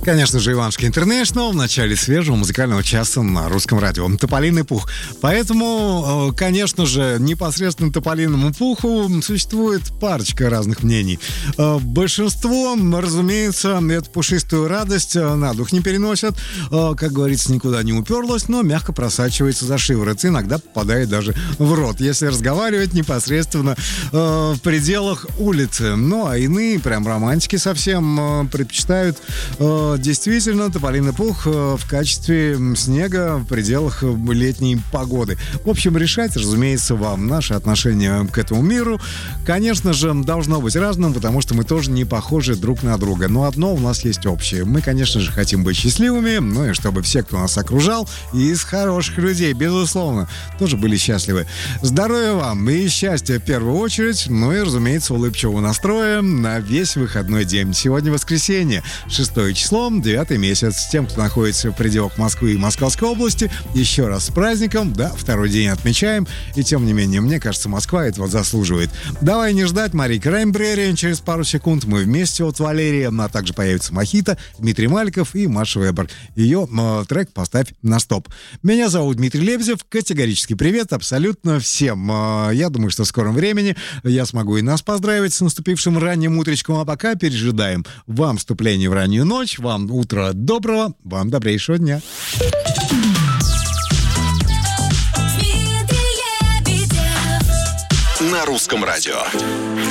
Конечно же, Иванушки Интернешнл в начале свежего музыкального часа на русском радио. Тополиный пух. Поэтому, конечно же, непосредственно тополиному пуху существует парочка разных мнений. Большинство, разумеется, эту пушистую радость на дух не переносят. Как говорится, никуда не уперлась, но мягко просачивается за шиворот. Иногда попадает даже в рот, если разговаривать непосредственно в пределах улицы. Ну, а иные, прям романтики совсем, предпочитают действительно тополиный пух в качестве снега в пределах летней погоды. В общем, решать, разумеется, вам. Наше отношение к этому миру, конечно же, должно быть разным, потому что мы тоже не похожи друг на друга. Но одно у нас есть общее. Мы, конечно же, хотим быть счастливыми, ну и чтобы все, кто нас окружал, и из хороших людей, безусловно, тоже были счастливы. Здоровья вам и счастья в первую очередь, ну и, разумеется, улыбчивого настроя на весь выходной день. Сегодня воскресенье, 6 число, 9 месяц. Тем, кто находится в пределах Москвы и Московской области, еще раз с праздником. Да, второй день отмечаем. И тем не менее, мне кажется, Москва этого заслуживает. Давай не ждать, Марика Раймбрери. Через пару секунд мы вместе от Валерии. А также появится Мохито, Дмитрий Маликов и Маша Вебер. Ее трек «Поставь на стоп». Меня зовут Дмитрий Лебедев. Категорический привет абсолютно всем. Я думаю, что в скором времени я смогу и нас поздравить с наступившим ранним утречком. А пока пережидаем вам вступление в раннюю ночь. Вам утро доброго, вам добрейшего дня. На русском радио.